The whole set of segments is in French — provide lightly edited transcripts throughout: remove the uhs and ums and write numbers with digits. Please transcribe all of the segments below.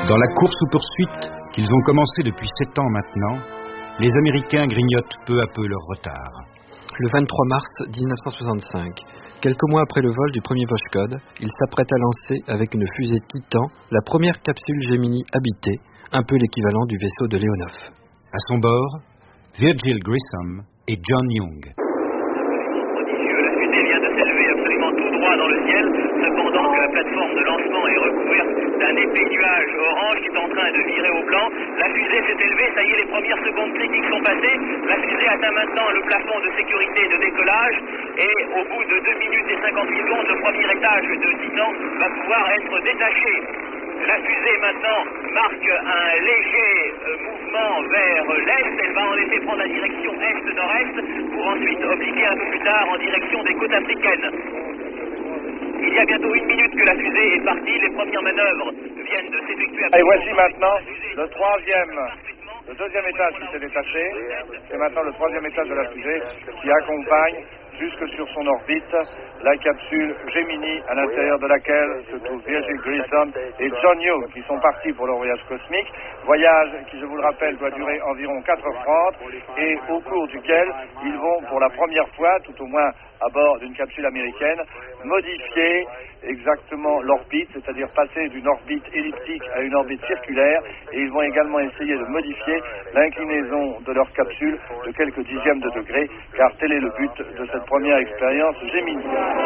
Dans la course aux poursuites qu'ils ont commencé depuis 7 ans maintenant, les Américains grignotent peu à peu leur retard. Le 23 mars 1965, quelques mois après le vol du premier Voskhod, ils s'apprêtent à lancer avec une fusée Titan la première capsule Gemini habitée, un peu l'équivalent du vaisseau de Leonov. À son bord, Virgil Grissom et John Young. La fusée vient de s'élever absolument tout droit dans le ciel, cependant que la plateforme de lancement est recouverte d'un épais nuage orange qui est en train de virer au blanc. La fusée s'est élevée, ça y est, les premières secondes critiques sont passées. La fusée atteint maintenant le plafond de sécurité de décollage et au bout de 2 minutes et 58 secondes, le premier étage de Titan va pouvoir être détaché. La fusée maintenant marque un léger mouvement vers l'est. Elle va en effet prendre la direction est-nord-est pour ensuite obliquer un peu plus tard en direction des côtes africaines. Il y a bientôt 1 minute que la fusée est partie. Les premières manœuvres viennent de s'effectuer. Et voici maintenant le deuxième étage qui s'est détaché. C'est maintenant le troisième étage de la fusée qui accompagne jusque sur son orbite la capsule Gemini, à l'intérieur de laquelle se trouvent Virgil Grissom et John Young, qui sont partis pour leur voyage cosmique. Voyage qui, je vous le rappelle, doit durer environ 4h30 et au cours duquel ils vont pour la première fois, tout au moins à bord d'une capsule américaine, modifier exactement l'orbite, c'est-à-dire passer d'une orbite elliptique à une orbite circulaire, et ils vont également essayer de modifier l'inclinaison de leur capsule de quelques dixièmes de degré, car tel est le but de cette première expérience Gemini.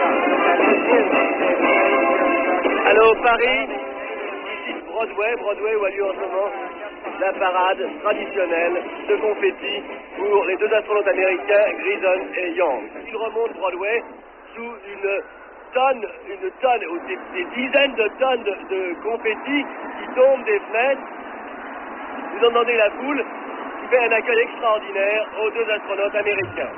Allô, Paris, ici Broadway où a lieu en ce moment la parade traditionnelle de confettis pour les 2 astronautes américains, Grissom et Young. Ils remontent Broadway sous une tonne ou des dizaines de tonnes de confettis qui tombent des fenêtres. Vous entendez la foule qui fait un accueil extraordinaire aux 2 astronautes américains.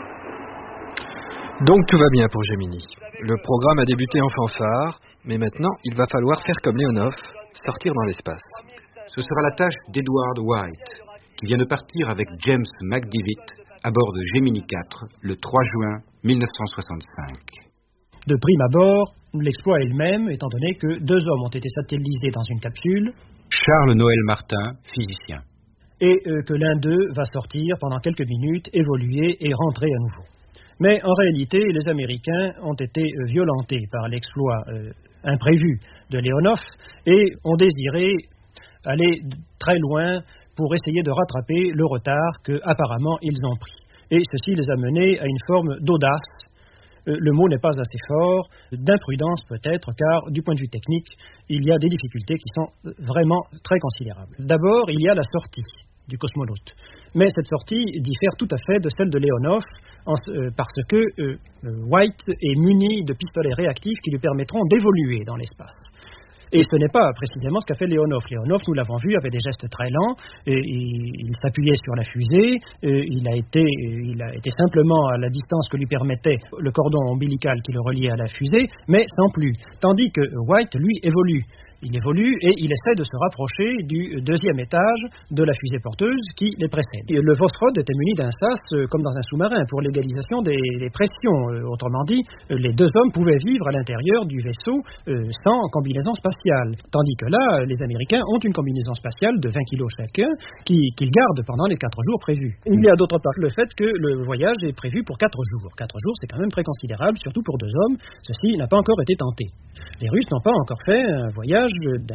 Donc tout va bien pour Gemini. Le programme a débuté en fanfare, mais maintenant il va falloir faire comme Leonov, sortir dans l'espace. Ce sera la tâche d'Edward White, qui vient de partir avec James McDivitt à bord de Gemini 4 le 3 juin 1965. De prime abord, l'exploit est le même, étant donné que 2 hommes ont été satellisés dans une capsule. Charles Noël Martin, physicien. Et que l'un d'eux va sortir pendant quelques minutes, évoluer et rentrer à nouveau. Mais en réalité, les Américains ont été violentés par l'exploit imprévu de Leonov et ont désiré aller très loin pour essayer de rattraper le retard qu'apparemment ils ont pris. Et ceci les a menés à une forme d'audace. Le mot n'est pas assez fort, d'imprudence peut-être, car du point de vue technique, il y a des difficultés qui sont vraiment très considérables. D'abord, il y a la sortie du cosmonaute. Mais cette sortie diffère tout à fait de celle de Leonov parce que White est muni de pistolets réactifs qui lui permettront d'évoluer dans l'espace. Et ce n'est pas précisément ce qu'a fait Leonov. Leonov, nous l'avons vu, avait des gestes très lents, et il s'appuyait sur la fusée, il a été simplement à la distance que lui permettait le cordon ombilical qui le reliait à la fusée, mais sans plus. Tandis que White, lui, évolue. Il évolue et il essaie de se rapprocher du 2e étage de la fusée porteuse qui les précède. Et le Voskhod était muni d'un sas comme dans un sous-marin pour l'égalisation des pressions. Autrement dit, les 2 hommes pouvaient vivre à l'intérieur du vaisseau sans combinaison spatiale. Tandis que là, les Américains ont une combinaison spatiale de 20 kg chacun qu'ils gardent pendant les 4 jours prévus. Il y a d'autre part le fait que le voyage est prévu pour 4 jours. 4 jours, c'est quand même très considérable, surtout pour 2 hommes. Ceci n'a pas encore été tenté. Les Russes n'ont pas encore fait un voyage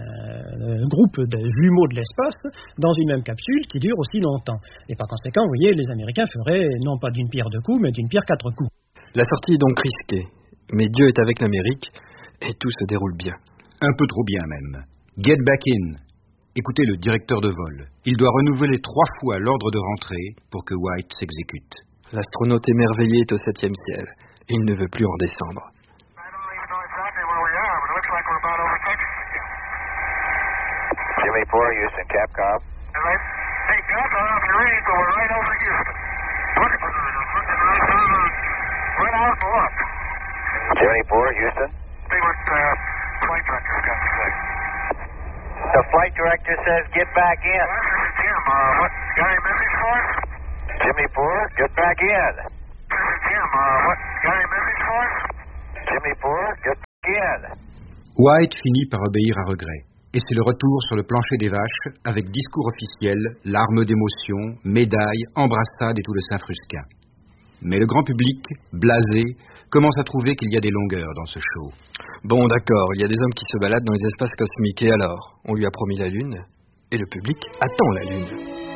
d'un groupe de jumeaux de l'espace dans une même capsule qui dure aussi longtemps. Et par conséquent, vous voyez, les Américains feraient non pas d'une pierre 2 coups, mais d'une pierre 4 coups. La sortie est donc risquée, mais Dieu est avec l'Amérique et tout se déroule bien. Un peu trop bien même. Get back in. Écoutez le directeur de vol. Il doit renouveler 3 fois l'ordre de rentrée pour que White s'exécute. L'astronaute émerveillé est au 7e ciel. Il ne veut plus en descendre. Jimmy 4, Houston, Capcom. Hey, Capcom, if you're ready, so we're right over Houston. Right out and look. Jimmy 4, Houston. See what flight director's got to say. The flight director says get back in. Well, this is Jim. What, got any message for us? Jimmy 4, get back in. This is Jim. What, got any message for us? Jimmy 4, get back in. White finit par obéir à regret. Et c'est le retour sur le plancher des vaches, avec discours officiel, larmes d'émotion, médailles, embrassades et tout le Saint-Frusquin. Mais le grand public, blasé, commence à trouver qu'il y a des longueurs dans ce show. Bon, d'accord, il y a des hommes qui se baladent dans les espaces cosmiques, et alors? On lui a promis la Lune, et le public attend la Lune.